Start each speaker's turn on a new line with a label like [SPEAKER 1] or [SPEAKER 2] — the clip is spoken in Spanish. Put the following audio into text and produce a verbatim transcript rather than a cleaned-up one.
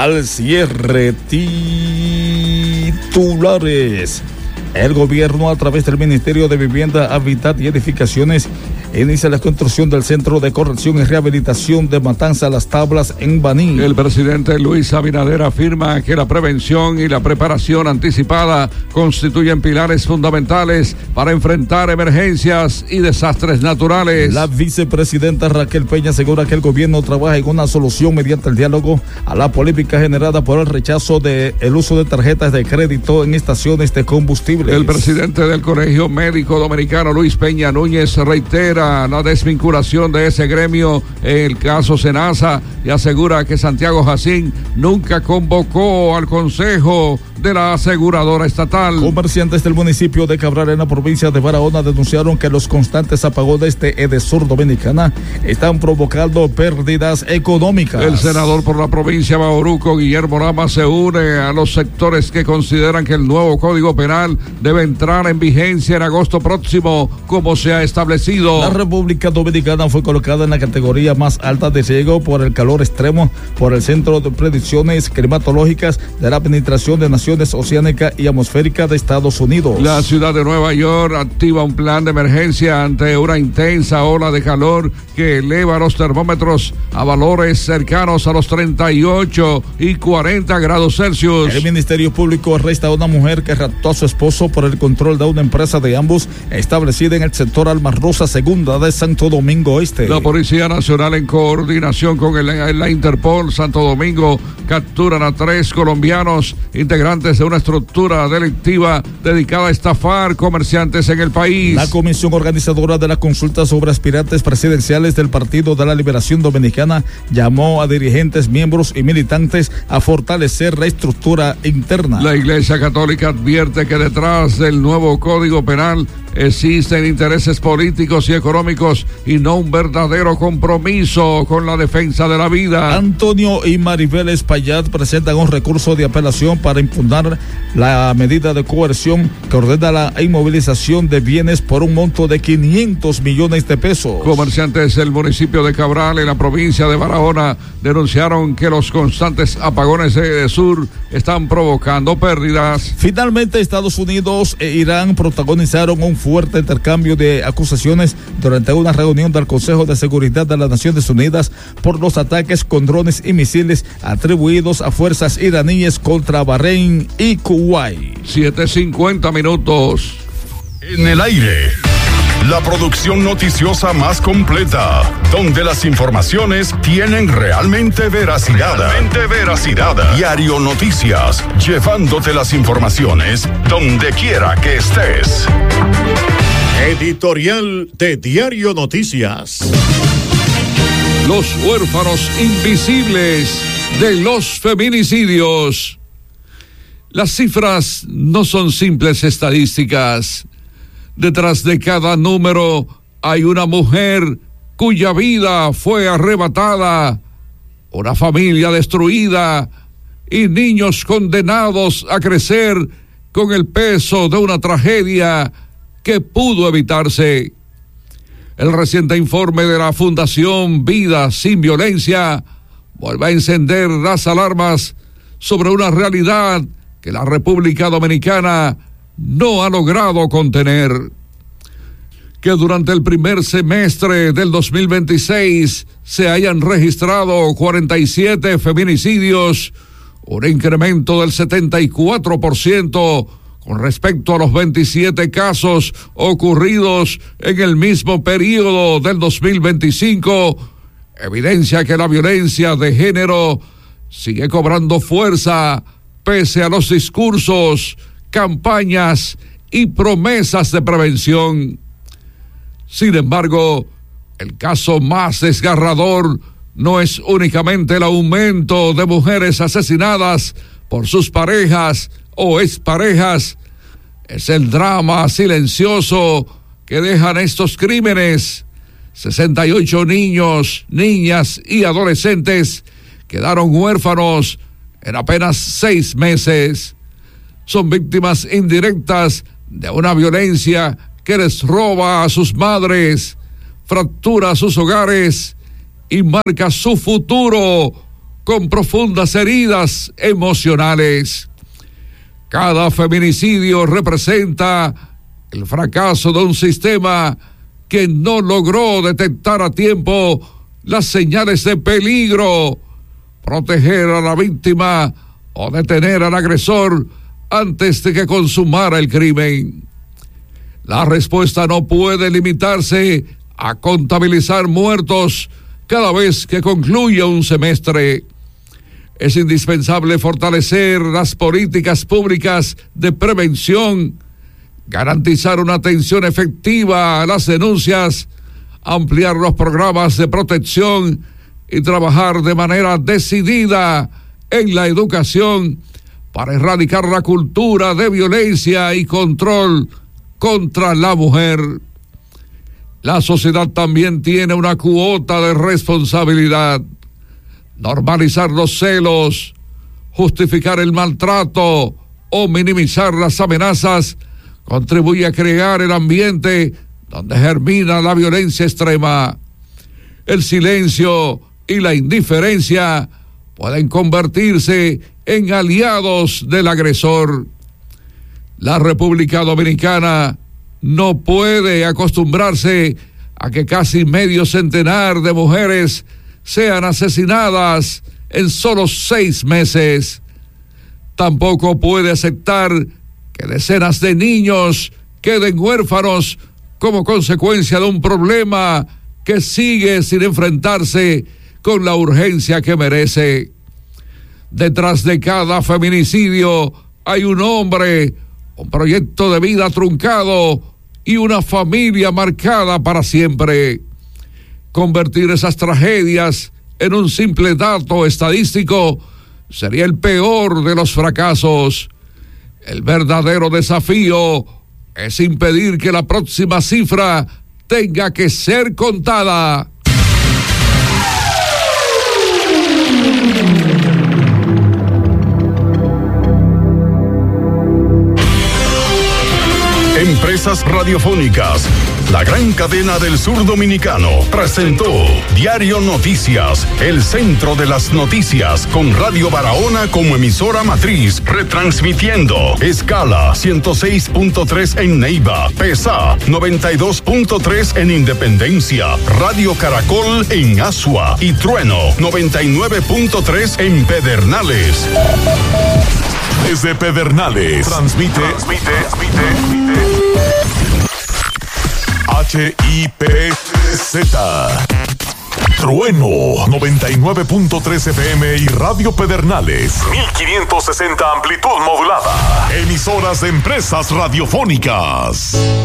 [SPEAKER 1] Al cierre, titulares. El gobierno, a través del Ministerio de Vivienda, Hábitat y Edificaciones, inicia la construcción del Centro de Corrección y Rehabilitación de Matanza Las Tablas en Baní.
[SPEAKER 2] El presidente Luis Abinader afirma que la prevención y la preparación anticipada constituyen pilares fundamentales para enfrentar emergencias y desastres naturales.
[SPEAKER 1] La vicepresidenta Raquel Peña asegura que el gobierno trabaja en una solución mediante el diálogo a la polémica generada por el rechazo del uso de tarjetas de crédito en estaciones de combustible.
[SPEAKER 2] El presidente del Colegio Médico Dominicano, Luis Peña Núñez, reitera la desvinculación de ese gremio en el caso Senasa y asegura que Santiago Jacín nunca convocó al Consejo de la aseguradora estatal.
[SPEAKER 1] Comerciantes del municipio de Cabral, en la provincia de Barahona, denunciaron que los constantes apagones de Edesur Dominicana están provocando pérdidas económicas.
[SPEAKER 2] El senador por la provincia de Bauruco, Guillermo Lama, se une a los sectores que consideran que el nuevo Código Penal debe entrar en vigencia en agosto próximo, como se ha establecido.
[SPEAKER 1] La República Dominicana fue colocada en la categoría más alta de riesgo por el calor extremo por el Centro de Predicciones Climatológicas de la Administración de Naciones Oceánica y Atmosférica de Estados Unidos.
[SPEAKER 2] La ciudad de Nueva York activa un plan de emergencia ante una intensa ola de calor que eleva los termómetros a valores cercanos a los treinta y ocho y cuarenta grados Celsius.
[SPEAKER 1] El Ministerio Público arresta a una mujer que raptó a su esposo por el control de una empresa de ambos establecida en el sector Alma Rosa Segunda de Santo Domingo Este.
[SPEAKER 2] La Policía Nacional, en coordinación con el, la Interpol Santo Domingo, capturan a tres colombianos integrantes de una estructura delictiva dedicada a estafar comerciantes en el país.
[SPEAKER 1] La comisión organizadora de la consulta sobre aspirantes presidenciales del Partido de la Liberación Dominicana llamó a dirigentes, miembros y militantes a fortalecer la estructura interna.
[SPEAKER 2] La Iglesia Católica advierte que detrás del nuevo Código Penal existen intereses políticos y económicos y no un verdadero compromiso con la defensa de la vida.
[SPEAKER 1] Antonio y Maribel Espaillat presentan un recurso de apelación para impugnar la medida de coerción que ordena la inmovilización de bienes por un monto de quinientos millones de pesos.
[SPEAKER 2] Comerciantes del municipio de Cabral, en la provincia de Barahona, denunciaron que los constantes apagones de Edesur están provocando pérdidas.
[SPEAKER 1] Finalmente, Estados Unidos e Irán protagonizaron un fuerte intercambio de acusaciones durante una reunión del Consejo de Seguridad de las Naciones Unidas por los ataques con drones y misiles atribuidos a fuerzas iraníes contra Bahrein y Kuwait.
[SPEAKER 2] siete cincuenta minutos.
[SPEAKER 3] En el aire, la producción noticiosa más completa, donde las informaciones tienen realmente veracidad. Realmente veracidad. Diario Noticias, llevándote las informaciones donde quiera que estés.
[SPEAKER 4] Editorial de Diario Noticias.
[SPEAKER 2] Los huérfanos invisibles de los feminicidios. Las cifras no son simples estadísticas. Detrás de cada número hay una mujer cuya vida fue arrebatada, una familia destruida y niños condenados a crecer con el peso de una tragedia que pudo evitarse. El reciente informe de la Fundación Vida Sin Violencia vuelve a encender las alarmas sobre una realidad que la República Dominicana no ha logrado contener. Que durante el primer semestre del dos mil veintiséis se hayan registrado cuarenta y siete feminicidios, un incremento del setenta y cuatro por ciento con respecto a los veintisiete casos ocurridos en el mismo periodo del dos mil veinticinco, evidencia que la violencia de género sigue cobrando fuerza pese a los discursos, campañas y promesas de prevención. Sin embargo, el caso más desgarrador no es únicamente el aumento de mujeres asesinadas por sus parejas o exparejas, es el drama silencioso que dejan estos crímenes. sesenta y ocho niños, niñas y adolescentes quedaron huérfanos en apenas seis meses. Son víctimas indirectas de una violencia que les roba a sus madres, fractura sus hogares y marca su futuro con profundas heridas emocionales. Cada feminicidio representa el fracaso de un sistema que no logró detectar a tiempo las señales de peligro, proteger a la víctima o detener al agresor antes de que consumara el crimen. La respuesta no puede limitarse a contabilizar muertos cada vez que concluya un semestre. Es indispensable fortalecer las políticas públicas de prevención, garantizar una atención efectiva a las denuncias, ampliar los programas de protección y trabajar de manera decidida en la educación para erradicar la cultura de violencia y control contra la mujer. La sociedad también tiene una cuota de responsabilidad. Normalizar los celos, justificar el maltrato o minimizar las amenazas contribuye a crear el ambiente donde germina la violencia extrema. El silencio y la indiferencia pueden convertirse en aliados del agresor. La República Dominicana no puede acostumbrarse a que casi medio centenar de mujeres sean asesinadas en solo seis meses. Tampoco puede aceptar que decenas de niños queden huérfanos como consecuencia de un problema que sigue sin enfrentarse con la urgencia que merece. Detrás de cada feminicidio hay un hombre, un proyecto de vida truncado y una familia marcada para siempre. Convertir esas tragedias en un simple dato estadístico sería el peor de los fracasos. El verdadero desafío es impedir que la próxima cifra tenga que ser contada.
[SPEAKER 3] Empresas Radiofónicas, la gran cadena del sur dominicano, presentó Diario Noticias, el centro de las noticias, con Radio Barahona como emisora matriz, retransmitiendo escala ciento seis punto tres en Neiva, Pesa noventa y dos punto tres en Independencia, Radio Caracol en Asua y Trueno noventa y nueve punto tres en Pedernales.
[SPEAKER 5] Desde Pedernales, transmite, transmite, transmite, H I P Z. Trueno noventa y nueve punto tres F M y Radio Pedernales mil quinientos sesenta amplitud modulada. Emisoras de Empresas Radiofónicas.